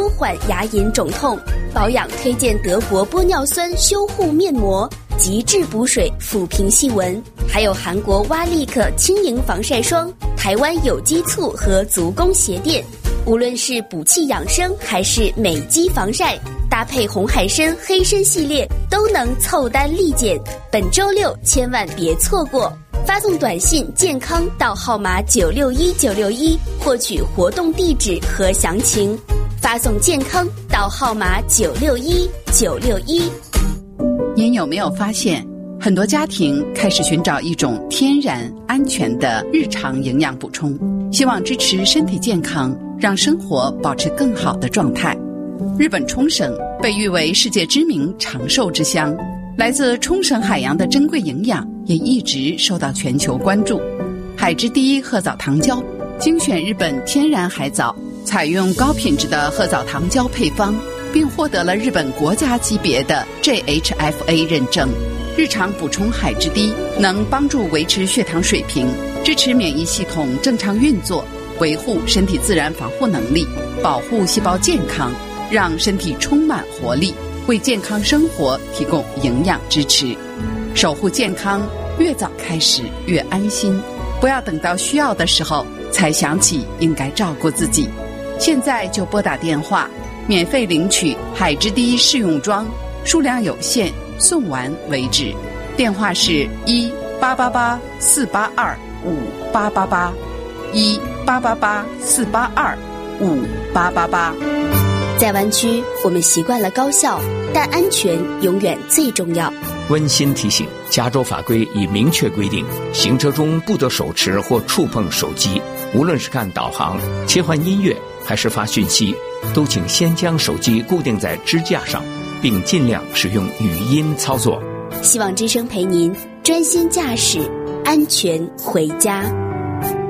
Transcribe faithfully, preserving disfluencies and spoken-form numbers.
舒缓牙龈肿痛。保养推荐德国玻尿酸修护面膜，极致补水，抚平细纹。还有韩国蛙力克轻盈防晒霜，台湾有机醋和足弓鞋垫。无论是补气养生还是美肌防晒，搭配红海参黑参系列都能凑单立减。本周六千万别错过，发送短信健康到号码九六一九六一，获取活动地址和详情。发送健康到号码九六一九六一。 您有没有发现，很多家庭开始寻找一种天然安全的日常营养补充，希望支持身体健康，让生活保持更好的状态。日本冲绳被誉为世界知名长寿之乡，来自冲绳海洋的珍贵营养也一直受到全球关注。海之第一褐藻糖胶精选日本天然海藻，采用高品质的褐藻糖胶配方，并获得了日本国家级别的 J H F A 认证。日常补充海之滴能帮助维持血糖水平，支持免疫系统正常运作，维护身体自然防护能力，保护细胞健康，让身体充满活力，为健康生活提供营养支持。守护健康，越早开始越安心，不要等到需要的时候才想起应该照顾自己。现在就拨打电话，免费领取海之滴试用装，数量有限，送完为止。电话是一八八八四八二五八八八，一八八八四八二五八八八。 在湾区，我们习惯了高效，但安全永远最重要。 温馨提醒：加州法规已明确规定，行车中不得手持或触碰手机，无论是看导航、切换音乐还是发讯息，都请先将手机固定在支架上，并尽量使用语音操作。 希望之声陪您专心驾驶，安全回家。